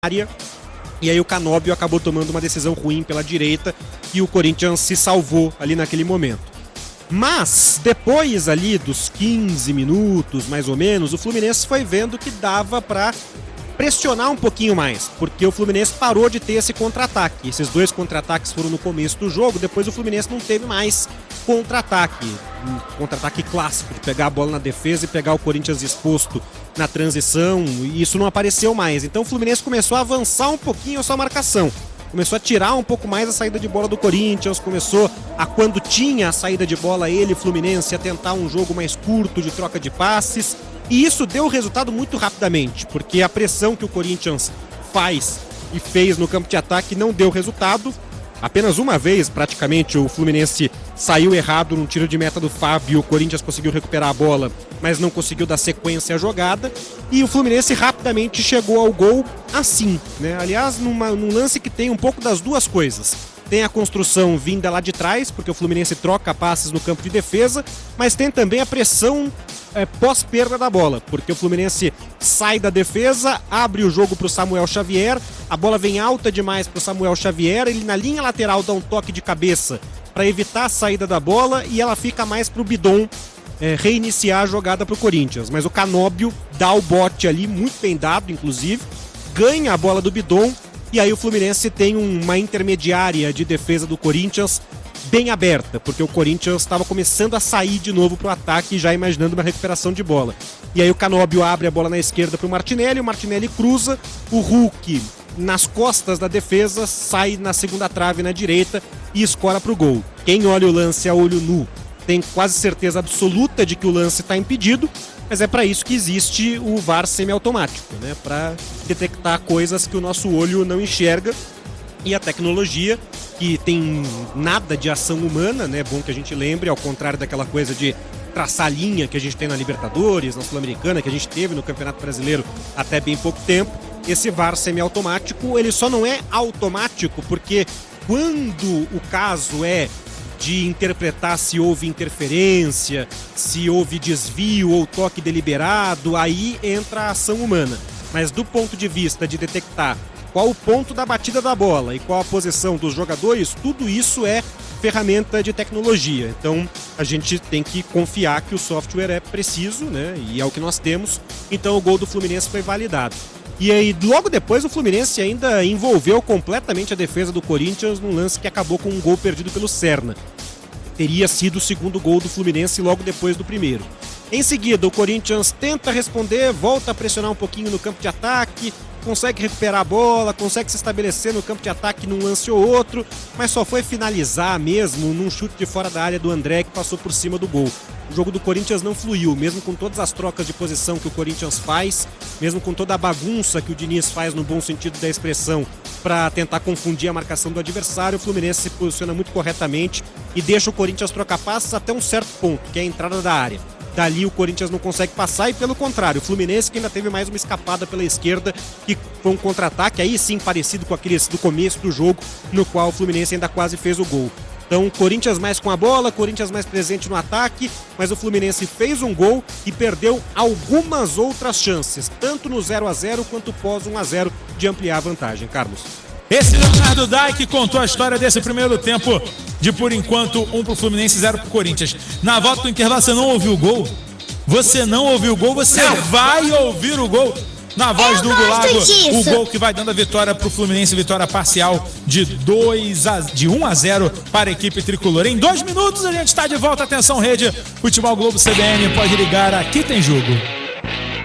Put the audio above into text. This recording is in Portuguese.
área. E aí o Canóbio acabou tomando uma decisão ruim pela direita e o Corinthians se salvou ali naquele momento. Mas, depois ali dos 15 minutos, mais ou menos, o Fluminense foi vendo que dava para pressionar um pouquinho mais, porque o Fluminense parou de ter esse contra-ataque. Esses dois contra-ataques foram no começo do jogo, depois o Fluminense não teve mais contra-ataque. Um contra-ataque clássico, de pegar a bola na defesa e pegar o Corinthians exposto na transição, e isso não apareceu mais. Então o Fluminense começou a avançar um pouquinho a sua marcação. Começou a tirar um pouco mais a saída de bola do Corinthians, começou a, quando tinha a saída de bola, ele, Fluminense, a tentar um jogo mais curto de troca de passes. E isso deu resultado muito rapidamente, porque a pressão que o Corinthians faz e fez no campo de ataque não deu resultado. Apenas uma vez, praticamente, o Fluminense saiu errado num tiro de meta do Fábio, o Corinthians conseguiu recuperar a bola, mas não conseguiu dar sequência à jogada, e o Fluminense rapidamente chegou ao gol assim, né? Aliás, num lance que tem um pouco das duas coisas. Tem a construção vinda lá de trás, porque o Fluminense troca passes no campo de defesa, mas tem também a pressão pós-perda da bola, porque o Fluminense sai da defesa, abre o jogo para o Samuel Xavier, a bola vem alta demais para o Samuel Xavier, ele na linha lateral dá um toque de cabeça para evitar a saída da bola e ela fica mais para o Bidon reiniciar a jogada para o Corinthians. Mas o Canóbio dá o bote ali, muito bem dado, inclusive, ganha a bola do Bidon e aí o Fluminense tem uma intermediária de defesa do Corinthians bem aberta, porque o Corinthians estava começando a sair de novo para o ataque, já imaginando uma recuperação de bola. E aí o Canóbio abre a bola na esquerda para o Martinelli cruza, o Hulk nas costas da defesa, sai na segunda trave na direita e escora para o gol. Quem olha o lance a olho nu tem quase certeza absoluta de que o lance está impedido, mas é para isso que existe o VAR semiautomático, né? Para detectar coisas que o nosso olho não enxerga. E a tecnologia, que tem nada de ação humana, né? Bom que a gente lembre, ao contrário daquela coisa de traçar linha que a gente tem na Libertadores, na Sul-Americana, que a gente teve no Campeonato Brasileiro até bem pouco tempo. Esse VAR semiautomático, ele só não é automático porque quando o caso é de interpretar se houve interferência, se houve desvio ou toque deliberado, aí entra a ação humana. Mas do ponto de vista de detectar qual o ponto da batida da bola e qual a posição dos jogadores, tudo isso é ferramenta de tecnologia. Então a gente tem que confiar que o software é preciso, né? E é o que nós temos. Então o gol do Fluminense foi validado. E aí logo depois o Fluminense ainda envolveu completamente a defesa do Corinthians num lance que acabou com um gol perdido pelo Serna. Teria sido o segundo gol do Fluminense logo depois do primeiro. Em seguida, o Corinthians tenta responder, volta a pressionar um pouquinho no campo de ataque, consegue recuperar a bola, consegue se estabelecer no campo de ataque num lance ou outro, mas só foi finalizar mesmo num chute de fora da área do André que passou por cima do gol. O jogo do Corinthians não fluiu, mesmo com todas as trocas de posição que o Corinthians faz, mesmo com toda a bagunça que o Diniz faz no bom sentido da expressão para tentar confundir a marcação do adversário, o Fluminense se posiciona muito corretamente e deixa o Corinthians trocar passes até um certo ponto, que é a entrada da área. Dali o Corinthians não consegue passar e pelo contrário, o Fluminense que ainda teve mais uma escapada pela esquerda, que foi um contra-ataque, aí sim parecido com aqueles do começo do jogo, no qual o Fluminense ainda quase fez o gol. Então Corinthians mais com a bola, Corinthians mais presente no ataque, mas o Fluminense fez um gol e perdeu algumas outras chances, tanto no 0-0 quanto pós 1-0 de ampliar a vantagem. Carlos. Esse Leonardo Dai que contou a história desse primeiro tempo de, por enquanto, 1 pro Fluminense, 0 pro Corinthians. Na volta do intervalo, você não ouviu o gol? Você não ouviu o gol, você vai ouvir o gol na voz do Hugo Lago. O gol que vai dando a vitória pro Fluminense, vitória parcial de 1-0 para a equipe tricolor. Em 2 minutos a gente está de volta. Atenção, Rede Futebol Globo CBN, pode ligar, aqui tem jogo.